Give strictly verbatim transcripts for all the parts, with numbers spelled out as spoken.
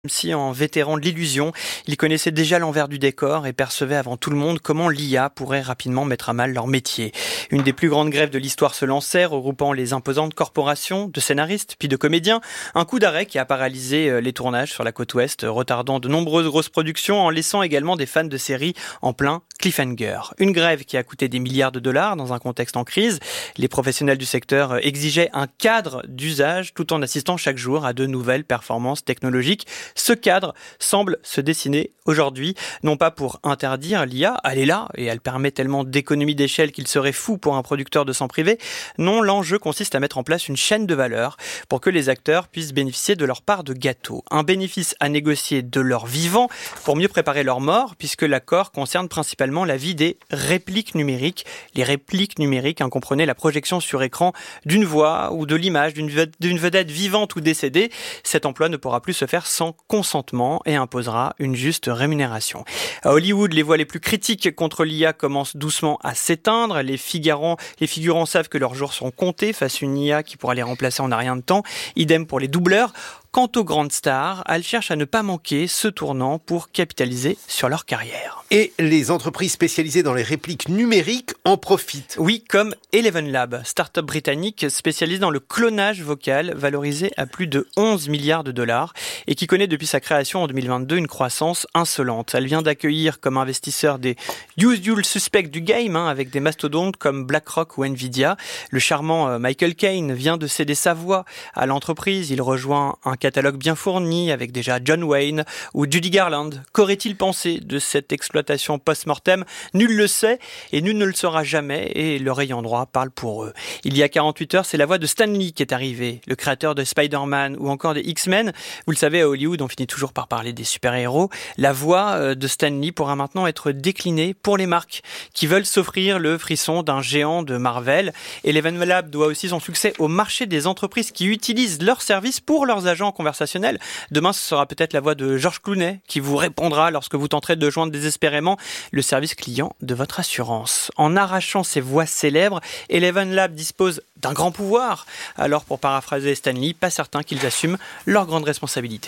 Si en vétéran de l'illusion, il connaissait déjà l'envers du décor et percevait avant tout le monde comment l'I A pourrait rapidement mettre à mal leur métier. Une des plus grandes grèves de l'histoire se lançait, regroupant les imposantes corporations de scénaristes puis de comédiens. Un coup d'arrêt qui a paralysé les tournages sur la côte ouest, retardant de nombreuses grosses productions en laissant également des fans de séries en plein cliffhanger. Une grève qui a coûté des milliards de dollars dans un contexte en crise. Les professionnels du secteur exigeaient un cadre d'usage tout en assistant chaque jour à de nouvelles performances technologiques. Ce cadre semble se dessiner aujourd'hui, non pas pour interdire l'I A, elle est là et elle permet tellement d'économies d'échelle qu'il serait fou pour un producteur de s'en priver. Non, l'enjeu consiste à mettre en place une chaîne de valeur pour que les acteurs puissent bénéficier de leur part de gâteau. Un bénéfice à négocier de leur vivant pour mieux préparer leur mort, puisque l'accord concerne principalement la vie des répliques numériques. Les répliques numériques, hein, comprenez la projection sur écran d'une voix ou de l'image d'une vedette vivante ou décédée. Cet emploi ne pourra plus se faire sans consentement et imposera une juste rémunération. À Hollywood, les voix les plus critiques contre l'I A commencent doucement à s'éteindre. Les figurants, les figurants savent que leurs jours sont comptés face à une I A qui pourra les remplacer en un rien de temps. Idem pour les doubleurs. Quant aux grandes stars, elles cherchent à ne pas manquer ce tournant pour capitaliser sur leur carrière. Et les entreprises spécialisées dans les répliques numériques en profitent. Oui, comme Eleven Labs, start-up britannique spécialisée dans le clonage vocal, valorisé à plus de onze milliards de dollars et qui connaît depuis sa création en deux mille vingt-deux une croissance insolente. Elle vient d'accueillir comme investisseurs des usual suspects du game, hein, avec des mastodontes comme BlackRock ou Nvidia. Le charmant Michael Caine vient de céder sa voix à l'entreprise. Il rejoint un catalogue bien fourni avec déjà John Wayne ou Judy Garland. Qu'aurait-il pensé de cette exploitation post-mortem ? Nul le sait et nul ne le saura jamais et leurs ayants droit parlent pour eux. Il y a quarante-huit heures, c'est la voix de Stan Lee qui est arrivée, le créateur de Spider-Man ou encore des X-Men. Vous le savez, à Hollywood, on finit toujours par parler des super-héros. La voix de Stan Lee pourra maintenant être déclinée pour les marques qui veulent s'offrir le frisson d'un géant de Marvel. Eleven Labs doit aussi son succès au marché des entreprises qui utilisent leurs services pour leurs agents conversationnel. Demain, ce sera peut-être la voix de George Clooney qui vous répondra lorsque vous tenterez de joindre désespérément le service client de votre assurance. En arrachant ces voix célèbres, Eleven Labs dispose d'un grand pouvoir. Alors, pour paraphraser Stan Lee, pas certain qu'ils assument leur grande responsabilité.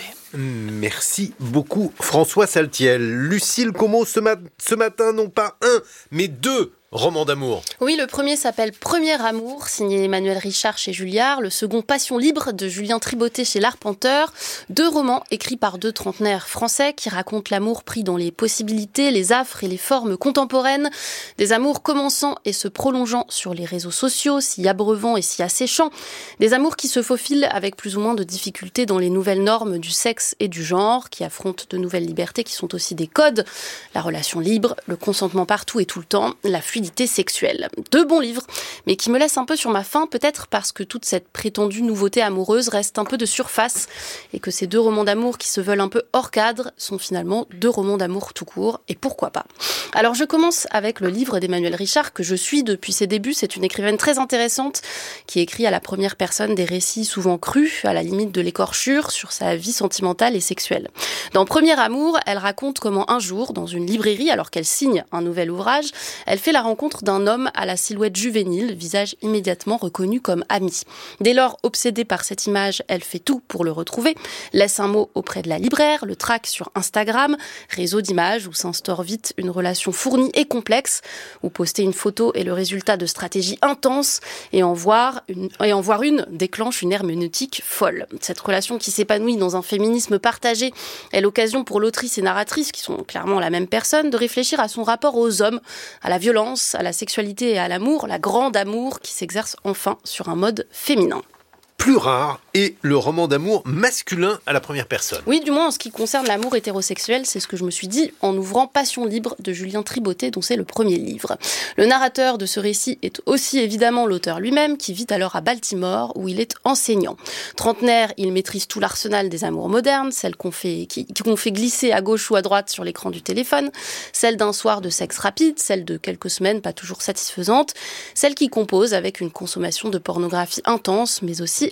Merci beaucoup François Saltiel. Lucille Comot, ce, mat- ce matin, non pas un, mais deux roman d'amour. Oui, le premier s'appelle Premier Amour, signé Emmanuel Richard chez Julliard. Le second, Passion libre, de Julien Triboté chez L'Arpenteur. Deux romans écrits par deux trentenaires français qui racontent l'amour pris dans les possibilités, les affres et les formes contemporaines. Des amours commençant et se prolongeant sur les réseaux sociaux, si abreuvants et si asséchants. Des amours qui se faufilent avec plus ou moins de difficultés dans les nouvelles normes du sexe et du genre, qui affrontent de nouvelles libertés qui sont aussi des codes. La relation libre, le consentement partout et tout le temps, la fluidité sexuelle. Deux bons livres, mais qui me laissent un peu sur ma faim, peut-être parce que toute cette prétendue nouveauté amoureuse reste un peu de surface et que ces deux romans d'amour qui se veulent un peu hors cadre sont finalement deux romans d'amour tout court, et pourquoi pas. Alors je commence avec le livre d'Emmanuel Richard que je suis depuis ses débuts. C'est une écrivaine très intéressante qui écrit à la première personne des récits souvent crus, à la limite de l'écorchure, sur sa vie sentimentale et sexuelle. Dans Premier Amour, elle raconte comment un jour, dans une librairie, alors qu'elle signe un nouvel ouvrage, elle fait la rencontre d'un homme à la silhouette juvénile, visage immédiatement reconnu comme ami. Dès lors, obsédée par cette image, elle fait tout pour le retrouver, laisse un mot auprès de la libraire, le traque sur Instagram, réseau d'images où s'instaure vite une relation fournie et complexe, où poster une photo est le résultat de stratégies intenses et en voir une, et en voir une déclenche une herméneutique folle. Cette relation qui s'épanouit dans un féminisme partagé est l'occasion pour l'autrice et narratrice, qui sont clairement la même personne, de réfléchir à son rapport aux hommes, à la violence, à la sexualité et à l'amour, la grande amour qui s'exerce enfin sur un mode féminin. Plus rare est le roman d'amour masculin à la première personne. Oui, du moins en ce qui concerne l'amour hétérosexuel, c'est ce que je me suis dit en ouvrant Passion libre de Julien Triboté, dont c'est le premier livre. Le narrateur de ce récit est aussi évidemment l'auteur lui-même, qui vit alors à Baltimore, où il est enseignant. Trentenaire, il maîtrise tout l'arsenal des amours modernes, celles qu'on fait, qui, qu'on fait glisser à gauche ou à droite sur l'écran du téléphone, celle d'un soir de sexe rapide, celle de quelques semaines pas toujours satisfaisantes, celle qui compose avec une consommation de pornographie intense, mais aussi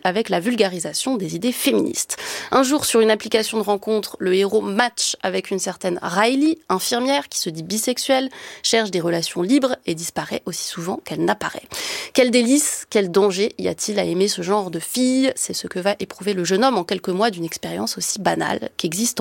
avec la vulgarisation des idées féministes. Un jour, sur une application de rencontre, le héros match avec une certaine Riley, infirmière qui se dit bisexuelle, cherche des relations libres et disparaît aussi souvent qu'elle n'apparaît. Quel délice, quel danger y a-t-il à aimer ce genre de fille ? C'est ce que va éprouver le jeune homme en quelques mois d'une expérience aussi banale qu'existe